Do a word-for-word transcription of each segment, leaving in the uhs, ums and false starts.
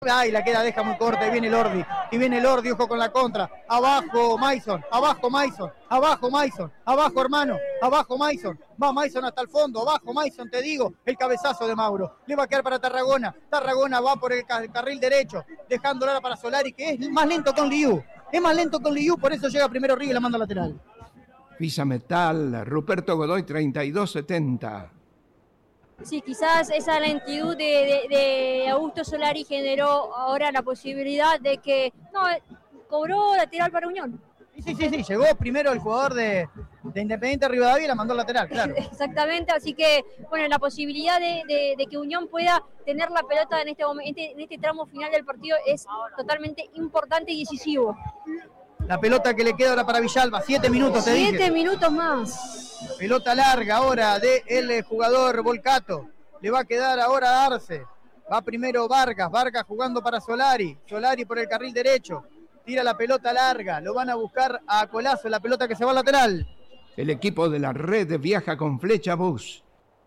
Ay, la queda, deja muy corta, y viene Lordi, y viene Lordi, ojo con la contra, abajo Mason, abajo Mason, abajo Mason, abajo hermano, abajo Mason, va Mason hasta el fondo, abajo Mason, te digo, el cabezazo de Mauro, le va a quedar para Tarragona, Tarragona va por el, car- el carril derecho, dejándola para Solari, que es más lento con Liu, es más lento con Liu, por eso llega primero Río y la manda lateral. Pisa Metal, Ruperto Godoy, treinta y dos setenta. Sí, quizás esa lentitud de, de, de Augusto Solari generó ahora la posibilidad de que, no, cobró lateral para Unión. Sí, sí, sí, llegó primero el jugador de, de Independiente Rivadavia y la mandó lateral, claro. Exactamente, así que, bueno, la posibilidad de, de, de que Unión pueda tener la pelota en este, momento, en este tramo final del partido es totalmente importante y decisivo. La pelota que le queda ahora para Villalba, siete minutos te dije. Siete minutos más. Pelota larga ahora del jugador Volcato. Le va a quedar ahora a Arce. Va primero Vargas, Vargas jugando para Solari. Solari por el carril derecho. Tira la pelota larga. Lo van a buscar a Colazo, la pelota que se va al lateral. El equipo de la Red viaja con Flecha Bus.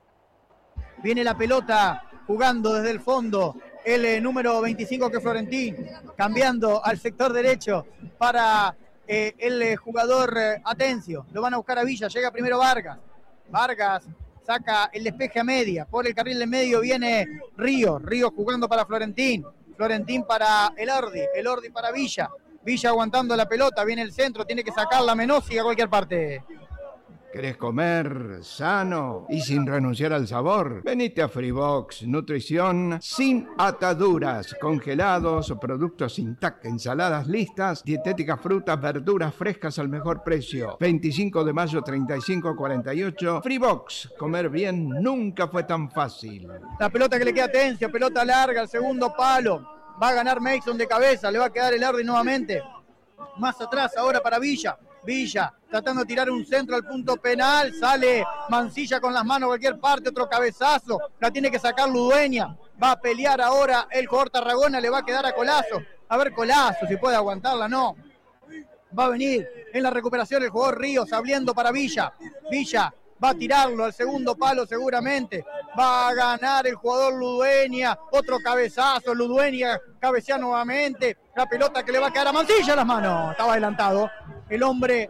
Viene la pelota jugando desde el fondo. El eh, número veinticinco que es Florentín. Cambiando al sector derecho para... Eh, el eh, jugador eh, Atencio, lo van a buscar a Villa, llega primero Vargas, Vargas saca el despeje a media, por el carril de medio viene Río, Río jugando para Florentín, Florentín para el Ordi, el Ordi para Villa, Villa aguantando la pelota, viene el centro, tiene que sacarla Menossi a cualquier parte. ¿Querés comer sano y sin renunciar al sabor? Venite a Freebox, nutrición sin ataduras, congelados, productos intact, ensaladas listas, dietéticas, frutas, verduras frescas al mejor precio. veinticinco de mayo, treinta y cinco cuarenta y ocho. Freebox, comer bien nunca fue tan fácil. La pelota que le queda a Tencio, pelota larga, al segundo palo. Va a ganar Mason de cabeza, le va a quedar el Ordi nuevamente. Más atrás ahora para Villa. Villa, tratando de tirar un centro al punto penal, sale Mancilla con las manos a cualquier parte, otro cabezazo, la tiene que sacar Ludueña, va a pelear ahora el jugador Tarragona, le va a quedar a Colazo, a ver Colazo si puede aguantarla, no, va a venir en la recuperación el jugador Ríos, abriendo para Villa, Villa va a tirarlo al segundo palo seguramente, va a ganar el jugador Ludueña, otro cabezazo, Ludueña cabecea nuevamente, la pelota que le va a quedar a Mancilla a las manos, estaba adelantado el hombre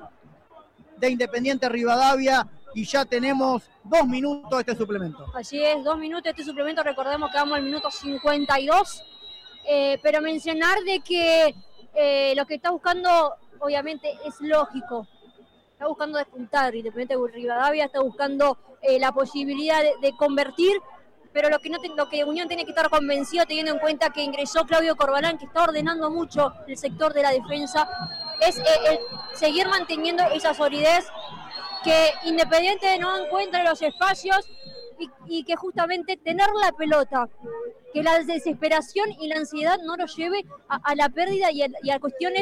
de Independiente Rivadavia y ya tenemos dos minutos de este suplemento. Así es, dos minutos de este suplemento, recordemos que vamos al minuto cincuenta y dos, eh, pero mencionar de que eh, lo que está buscando obviamente es lógico, está buscando despuntar, Independiente Rivadavia está buscando eh, la posibilidad de, de convertir, pero lo que, no te, lo que Unión tiene que estar convencido, teniendo en cuenta que ingresó Claudio Corbalán, que está ordenando mucho el sector de la defensa, es eh, el seguir manteniendo esa solidez, que Independiente no encuentre los espacios y, y que justamente tener la pelota, que la desesperación y la ansiedad no lo lleve a, a la pérdida y a, y a cuestiones